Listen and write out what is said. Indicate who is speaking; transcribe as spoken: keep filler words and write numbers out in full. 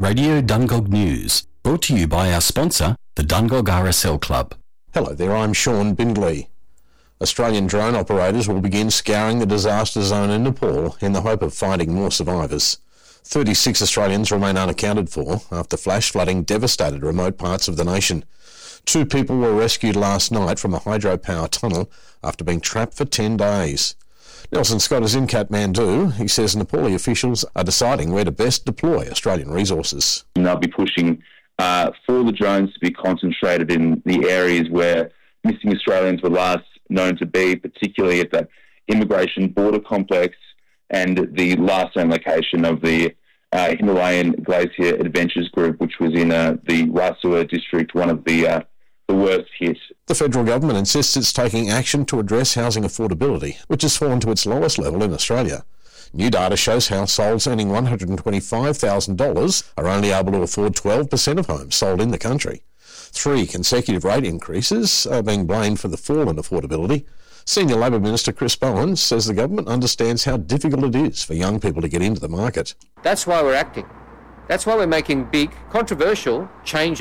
Speaker 1: Radio Dungog News, brought to you by our sponsor, the Dungog R S L Club.
Speaker 2: Hello there, I'm Sean Bindley. Australian drone operators will begin scouring the disaster zone in Nepal in the hope of finding more survivors. thirty-six Australians remain unaccounted for after flash flooding devastated remote parts of the nation. Two people were rescued last night from a hydropower tunnel after being trapped for ten days. Nelson Scott is in Kathmandu. He says Nepali officials are deciding where to best deploy Australian resources.
Speaker 3: And they'll be pushing uh, for the drones to be concentrated in the areas where missing Australians were last known to be, particularly at the immigration border complex and the last known location of the uh, Himalayan Glacier Adventures Group, which was in uh, the Rasua district, one of the uh, the worst hit.
Speaker 2: The federal government insists it's taking action to address housing affordability, which has fallen to its lowest level in Australia. New data shows households earning one hundred twenty-five thousand dollars are only able to afford twelve percent of homes sold in the country. Three consecutive rate increases are being blamed for the fall in affordability. Senior Labor Minister Chris Bowen says the government understands how difficult it is for young people to get into the market.
Speaker 4: That's why we're acting. That's why we're making big, controversial changes